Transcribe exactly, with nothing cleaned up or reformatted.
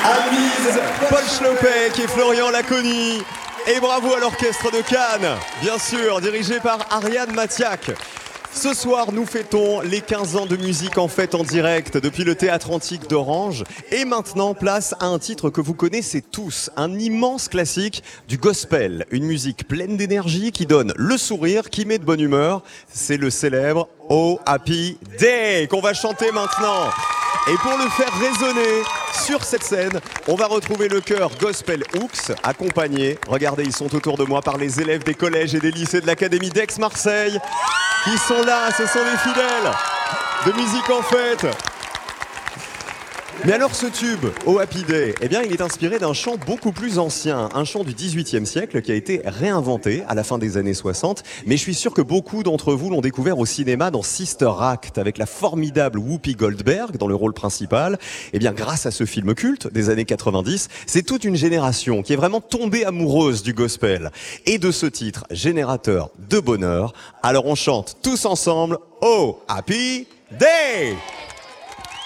Amise, Paul Schlopek et Florian Laconi. Et bravo à l'orchestre de Cannes, bien sûr, dirigé par Ariane Mathiac. Ce soir, nous fêtons les quinze ans de musique en fête en direct depuis le Théâtre Antique d'Orange. Et maintenant, place à un titre que vous connaissez tous, un immense classique du gospel. Une musique pleine d'énergie qui donne le sourire, qui met de bonne humeur. C'est le célèbre Oh Happy Day qu'on va chanter maintenant. Et pour le faire résonner sur cette scène, on va retrouver le chœur Gospel Hooks, accompagné, regardez, ils sont autour de moi, par les élèves des collèges et des lycées de l'Académie d'Aix-Marseille, qui sont là, ce sont des fidèles de musique en fête. Mais alors ce tube, Oh Happy Day, eh bien il est inspiré d'un chant beaucoup plus ancien, un chant du dix-huitième siècle qui a été réinventé à la fin des années soixante, mais je suis sûr que beaucoup d'entre vous l'ont découvert au cinéma dans Sister Act avec la formidable Whoopi Goldberg dans le rôle principal. Eh bien grâce à ce film culte des années quatre-vingt-dix, c'est toute une génération qui est vraiment tombée amoureuse du gospel et de ce titre générateur de bonheur. Alors on chante tous ensemble Oh Happy Day.